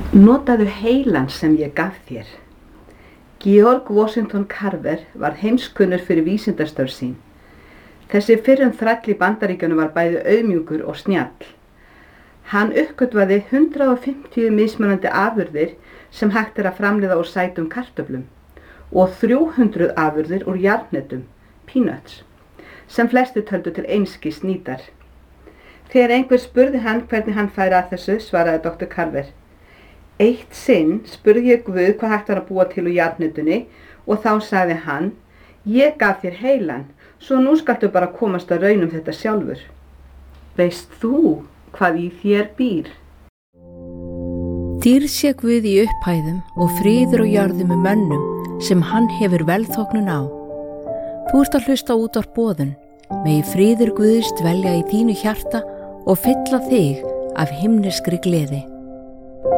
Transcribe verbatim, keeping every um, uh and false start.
Notaðu heilann sem ég gaf þér. Georg Washington Carver var heimskunnur fyrir vísindastörf sín. Þessi fyrrum þræll í Bandaríkjunum var bæði auðmjúkur og snjall. Hann uppgötvaði hundrað og fimmtíu mismunandi afurðir sem hægt er að framleiða úr sætum kartöflum og þrjú hundruð afurðir úr jarðhnetum, peanuts, sem flestir töldu til einskis nýtar. Þegar einhver spurði hann hvernig hann færi að þessu, svaraði doktor Carver: Eitt sinn spurði ég Guð hvað hægt var að búa til úr jarðhnetunni og þá sagði hann: Ég gaf þér heilann, svo nú skaltu bara komast að raun um þetta sjálfur. Veist þú hvað í þér býr? Dýrð sé Guð í upphæðum og friður og jörðum með mönnum sem hann hefur velþóknun á. Þú ert að hlusta út á boðun, megi friður Guðs dvelja í þínu hjarta og fylla þig af himneskri gleði.